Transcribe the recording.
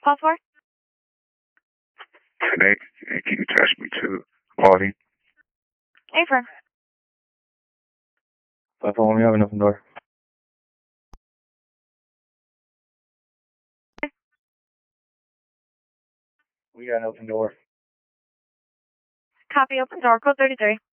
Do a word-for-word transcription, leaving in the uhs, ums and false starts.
Pulse four? Connect, and can you attach me to Pauline? Affirm. five four one, we have an open door. We got an open door. Copy, open door, code thirty-three.